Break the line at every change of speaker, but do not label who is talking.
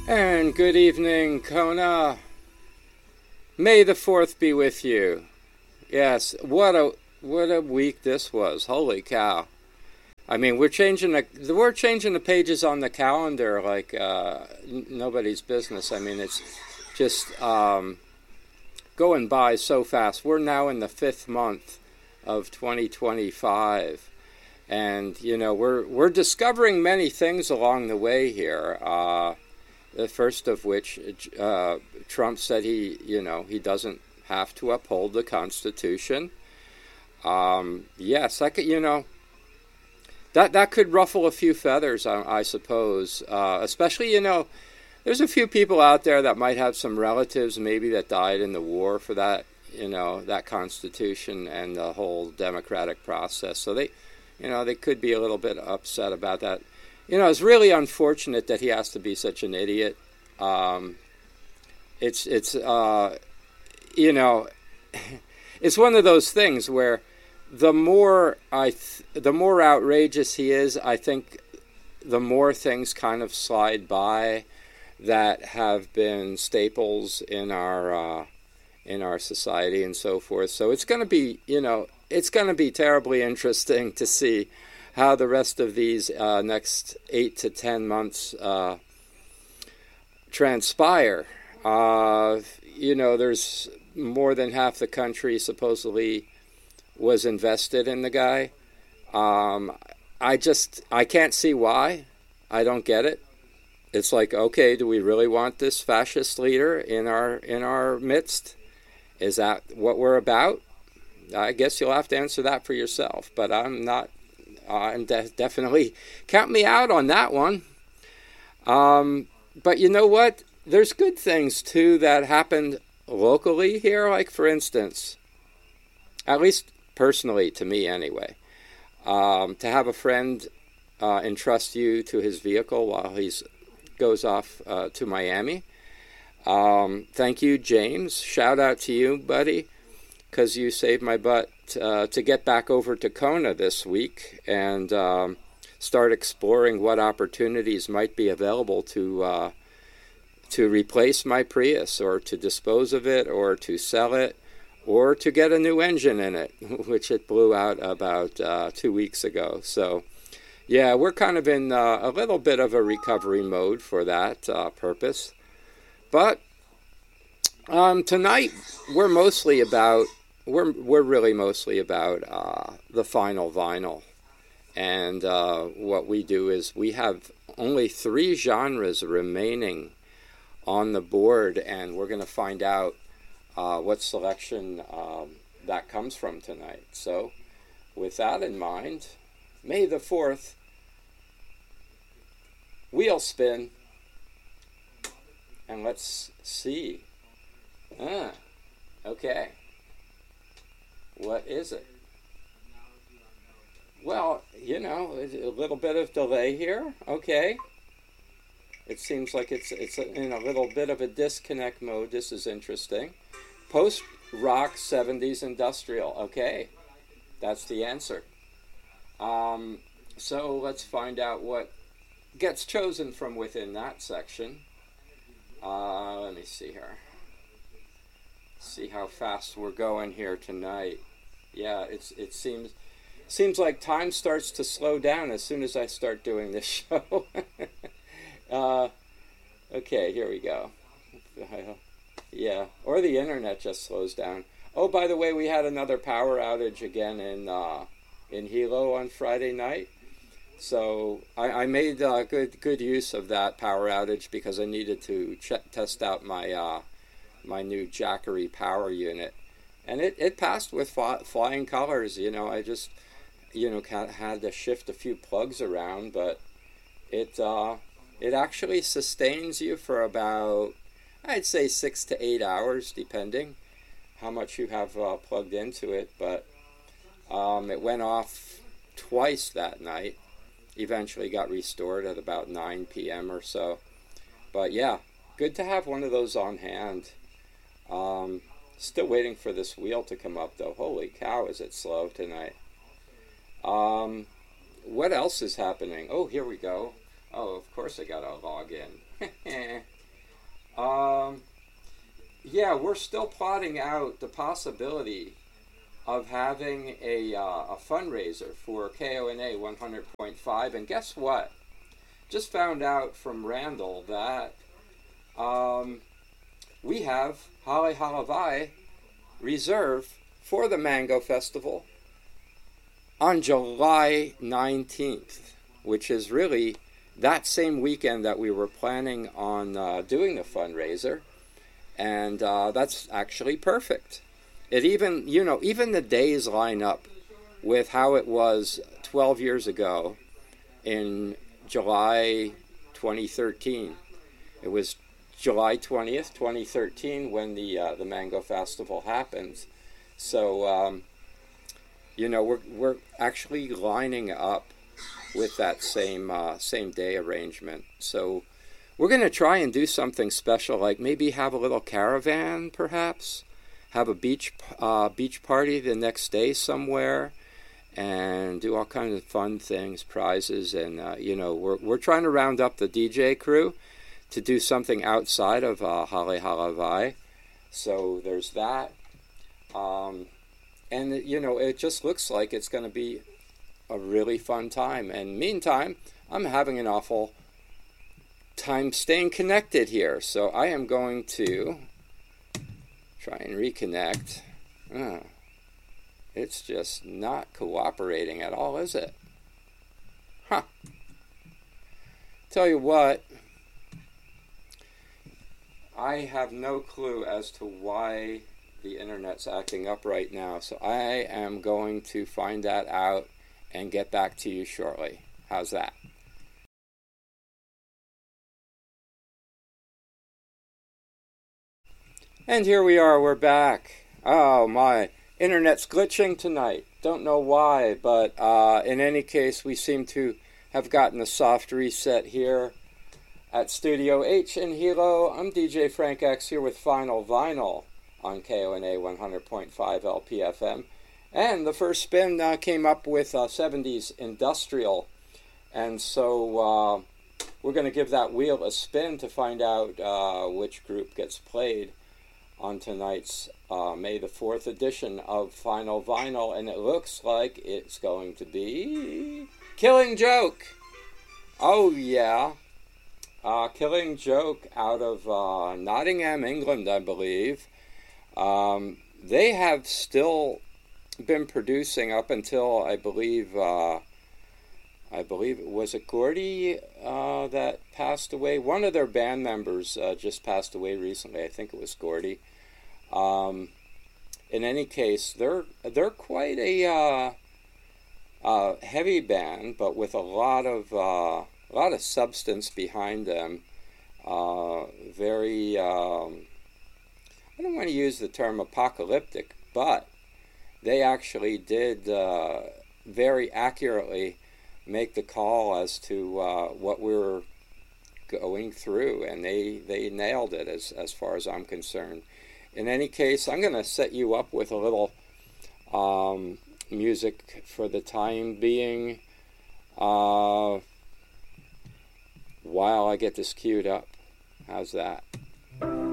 And good evening, Kona. May the 4th be with you. Yes, what a week this was. Holy cow. I mean, we're changing the pages on the calendar like nobody's business. I mean, it's just going by so fast. We're now in the 5th month of 2025. And, you know, we're discovering many things along the way here. The first of which, Trump said he doesn't have to uphold the Constitution. Yes, that could ruffle a few feathers, I suppose. Especially, there's a few people out there that might have some relatives maybe that died in the war for that, that Constitution and the whole democratic process. So they could be a little bit upset about that. It's really unfortunate that he has to be such an idiot. It's it's one of those things where the more outrageous he is, I think the more things kind of slide by that have been staples in our society and so forth. So it's going to be terribly interesting to see how the rest of these next 8 to 10 months transpire. There's more than half the country supposedly was invested in the guy. I can't see why. I don't get it. It's like, okay, do we really want this fascist leader in our midst? Is that what we're about? I guess you'll have to answer that for yourself, but I'm not. Definitely count me out on that one. But you know what? There's good things, too, that happened locally here. Like, for instance, at least personally to me anyway, to have a friend entrust you to his vehicle while he goes off to Miami. Thank you, James. Shout out to you, buddy, because you saved my butt to get back over to Kona this week and start exploring what opportunities might be available to replace my Prius or to dispose of it or to sell it or to get a new engine in it, which it blew out about 2 weeks ago. So, yeah, we're kind of in a little bit of a recovery mode for that purpose. But tonight we're really mostly about the final vinyl. And what we do is we have only 3 genres remaining on the board, and we're going to find out what selection that comes from tonight. So with that in mind, May the 4th, wheel spin, and let's see. Okay. What is it? Well, a little bit of delay here. Okay. It seems like it's in a little bit of a disconnect mode. This is interesting. Post-rock 70s industrial. Okay. That's the answer. So let's find out what gets chosen from within that section. Let me see here. See how fast we're going here tonight. Yeah, it seems like time starts to slow down as soon as I start doing this show. Okay, here we go. Yeah, or the internet just slows down. Oh, by the way, we had another power outage again in Hilo on Friday night. So I made good use of that power outage because I needed to test out my my new Jackery power unit, and it passed with flying colors. I just had to shift a few plugs around, but it actually sustains you for about, I'd say, 6 to 8 hours, depending how much you have plugged into it. But it went off twice that night. Eventually got restored at about 9 p.m. or so. But yeah, good to have one of those on hand. Still waiting for this wheel to come up, though. Holy cow, is it slow tonight. What else is happening? Oh, here we go. Oh, of course I gotta log in. Yeah, we're still plotting out the possibility of having a fundraiser for KONA 100.5. And guess what? Just found out from Randall that we have Hale Halavai reserved for the Mango Festival on July 19th, which is really that same weekend that we were planning on doing the fundraiser. And that's actually perfect. It even, even the days line up with how it was 12 years ago in July 2013. It was July 20th, 2013 when the Mango Festival happened. So, we're actually lining up with that same day arrangement. So we're going to try and do something special, like maybe have a little caravan, perhaps, have a beach party the next day somewhere, and do all kinds of fun things, prizes, and we're trying to round up the DJ crew to do something outside of Hale Halavai. So there's that, and it just looks like it's going to be a really fun time. And meantime, I'm having an awful time staying connected here, so I am going to try and reconnect. It's just not cooperating at all, is it? Huh. Tell you what, I have no clue as to why the internet's acting up right now, so I am going to find that out and get back to you shortly. How's that? And here we are, we're back. Oh, my internet's glitching tonight. Don't know why, but in any case, we seem to have gotten a soft reset here at Studio H in Hilo. I'm DJ Frank X here with Final Vinyl on KONA 100.5 LPFM. And the first spin came up with 70s Industrial. And so we're going to give that wheel a spin to find out which group gets played on tonight's May the 4th edition of Final Vinyl, and it looks like it's going to be Killing Joke. Oh, yeah. Killing Joke out of Nottingham, England, I believe. They have still been producing up until, I believe it was Gordy that passed away. One of their band members just passed away recently. I think it was Gordy. In any case, they're quite a heavy band, but with a lot of substance behind them. Very I don't want to use the term apocalyptic, but they actually did very accurately make the call as to what we were going through, and they nailed it as far as I'm concerned. In any case, I'm going to set you up with a little music for the time being while I get this queued up. How's that?